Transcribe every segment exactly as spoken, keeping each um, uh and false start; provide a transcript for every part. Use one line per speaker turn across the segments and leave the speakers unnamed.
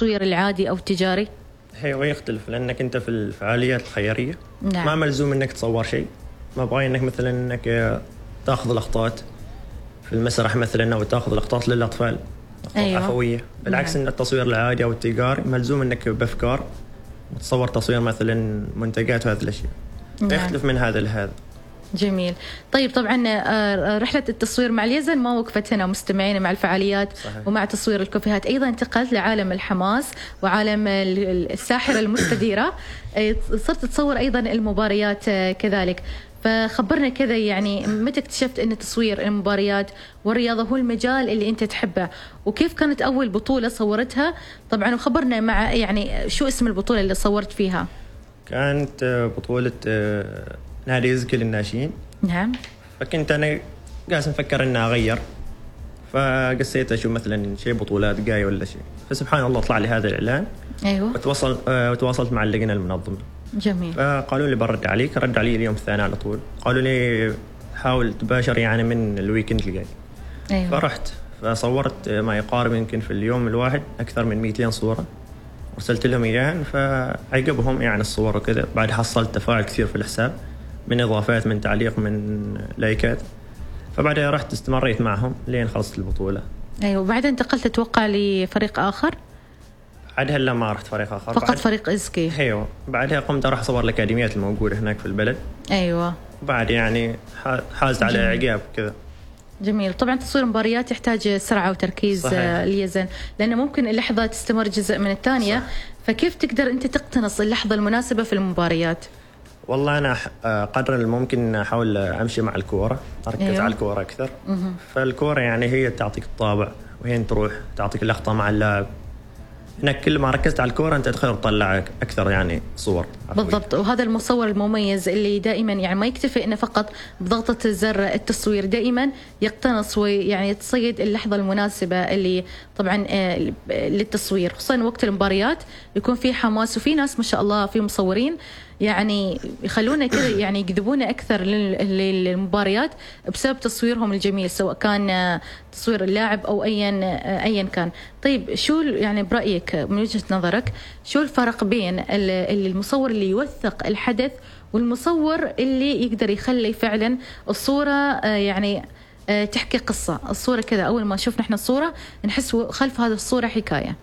التصوير العادي أو التجاري؟
هي يختلف، لأنك أنت في الفعاليات الخيرية
نعم.
ما ملزوم أنك تصور شيء، ما بغي أنك مثلا أنك تأخذ لقطات في المسرح مثلا أو تأخذ لقطات للأطفال
أيوة.
عفوية. بالعكس نعم. أن التصوير العادي أو التجاري ملزوم أنك بأفكار وتصور تصوير مثلا منتجات وهذه الأشياء. نعم. يختلف من هذا لهذا.
جميل. طيب طبعا رحلة التصوير مع اليزن ما وقفت هنا مستمعين مع الفعاليات. صحيح. ومع تصوير الكوفيهات أيضا انتقلت لعالم الحماس وعالم الساحرة المستديرة، صرت تصور أيضا المباريات كذلك. فخبرنا كذا يعني متى اكتشفت أن تصوير المباريات والرياضة هو المجال اللي أنت تحبه، وكيف كانت أول بطولة صورتها طبعا، وخبرنا مع يعني شو اسم البطولة اللي صورت فيها؟
كانت بطولة نادي زكي للناشئين.
نعم.
فكنت أنا قاعد نفكر إني أغير، فقسيت أشوف مثلا شيء بطولات جاي ولا شيء، فسبحان الله طلع لي هذا الإعلان.
أيوة.
وتواصل وتواصلت مع اللجنة المنظمة.
جميل.
فقالوا لي برد عليك، رد علي اليوم الثاني على طول، قالوا لي حاول تباشر يعني من الويكند الجاي.
أيوة.
فرحت فصورت ما يقارب يمكن في اليوم الواحد أكثر من مئتين صورة، ارسلت لهم إياها، فعجبهم يعني الصور وكذا. بعد حصلت تفاعل كثير في الحساب من إضافات، من تعليق، من لايكات، فبعدها رحت استمريت معهم لين خلصت البطولة.
أيوة. وبعدها انتقلت أتوقع لفريق آخر؟
بعدها لا ما رحت فريق آخر،
فقط فريق إزكي.
أيوة. بعدها قمت أروح أصور الأكاديميات الموجودة هناك في البلد.
أيوة.
بعد يعني حازت على إعجاب كذا.
جميل. طبعا تصوير مباريات يحتاج سرعة وتركيز. صحيح. اليزن، لأنه ممكن اللحظة تستمر جزء من الثانية. صح. فكيف تقدر أنت تقتنص اللحظة المناسبة في المباريات؟
والله أنا قدر الممكن أحاول أمشي مع الكورة، أركز. أيوة. على الكورة أكثر. مه. فالكورة يعني هي تعطيك الطابع، وهي تروح تعطيك اللقطة مع اللاعب. هناك كل ما ركزت على الكورة أنت تقدر تطلع أكثر يعني صور.
بالضبط. وهذا المصور المميز اللي دائما يعني ما يكتفي إنه فقط بضغطة زر التصوير، دائما يقتنص ويعني يتصيد اللحظة المناسبة اللي طبعا للتصوير، خصوصا وقت المباريات يكون في حماس، وفي ناس ما شاء الله في مصورين يعني يخلونا كذا يعني يجذبونا أكثر للمباريات بسبب تصويرهم الجميل، سواء كان تصوير اللاعب أو أيا أيا كان. طيب شو يعني برأيك من وجهة نظرك شو الفرق بين المصور اللي يوثق الحدث والمصور اللي يقدر يخلي فعلا الصورة يعني تحكي قصة؟ الصورة كذا أول ما شوف نحن الصورة نحس خلف هذه الصورة حكاية.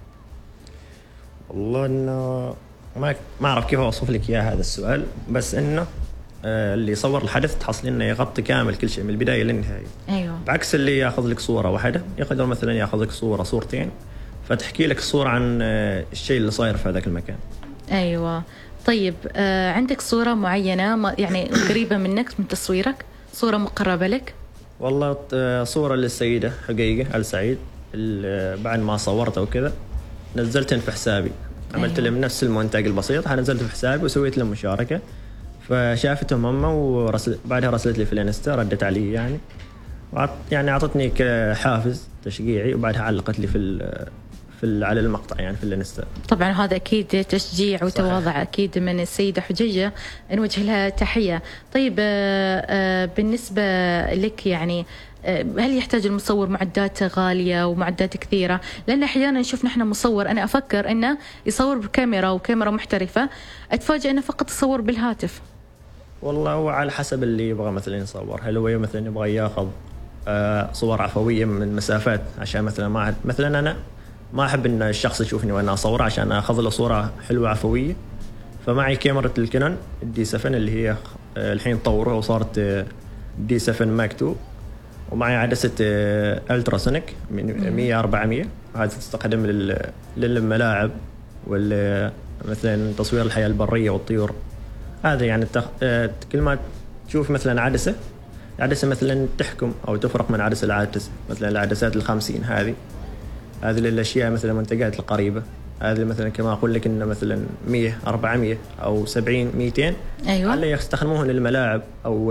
والله إنه ما ما أعرف كيف أوصف لك إياه هذا السؤال، بس إنه اللي يصور الحدث تحصل إنه يغطي كامل كل شيء من البداية للنهاية.
أيوة.
بعكس اللي يأخذ لك صورة واحدة يقدر مثلا يأخذ لك صورة صورتين فتحكي لك الصورة عن الشيء اللي صاير في هذاك المكان.
أيوة. طيب آه عندك صورة معينة يعني قريبة منك من تصويرك، صورة مقربة لك؟
والله صورة للسيدة حقيقة آل سعيد بعد ما صورتها وكذا نزلتها في حسابي. عملت لهم نفس المونتاج البسيط، نزلته في حسابي وسويت لهم مشاركة، فشافتهم هم ورسل بعدها رسلت لي في الانستا، ردت علي يعني يعني أعطتني كحافز تشجيعي، وبعدها علقت لي في في على المقطع يعني في الانستا. طبعا
هذا أكيد تشجيع وتواضع. صحيح. أكيد من السيدة حجيجة نوجه لها تحية. طيب بالنسبة لك يعني هل يحتاج المصور معدات غالية ومعدات كثيرة؟ لأن أحيانا نشوف نحن مصور أنا أفكر إنه يصور بكاميرا وكاميرا محترفة، أتفاجأ إنه فقط يصور بالهاتف.
والله هو على حسب اللي يبغى مثلا يصور، هل هو مثلا يبغى ياخذ صور عفوية من مسافات عشان مثلا ما مثلا أنا ما أحب إن الشخص يشوفني وأنا أصور عشان أخذ له صورة حلوة عفوية، فمعي كاميرا الكانون دي سفن اللي هي الحين طورها وصارت دي سفن ماك تو، ومعي عدسة ألتراسونيك من مية أربعمية، هذه تستخدم للملاعب ولا مثلا تصوير الحياة البرية والطيور. هذا يعني التخ... كل ما تشوف مثلا عدسة عدسة مثلا تحكم أو تفرق من عدسة العدسة، مثلا العدسات الخمسين هذه هذه الأشياء مثلا منتجات القريبة، هذه مثلا كما أقول لك إنه مثلا مية أربعمية أو سبعين ميتين.
أيوة.
اللي يستخدموه للملاعب أو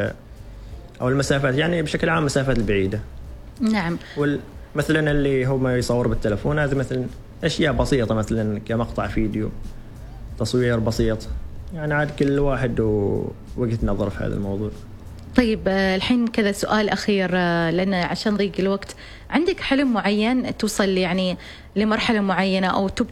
أو المسافات يعني بشكل عام مسافات البعيدة.
نعم.
مثلا اللي هم يصور بالتلفون هذا مثلا أشياء بسيطة مثلا كمقطع فيديو تصوير بسيط، يعني عاد كل واحد ووجهة نظر في هذا الموضوع.
طيب الحين كذا سؤال أخير لأن عشان ضيق الوقت، عندك حلم معين توصل يعني لمرحلة معينة أو